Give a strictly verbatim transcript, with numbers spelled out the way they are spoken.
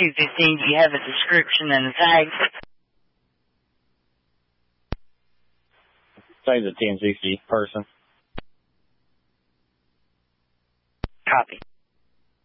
two fifteen, do you have a description and a tag? Say the ten sixty person. Copy.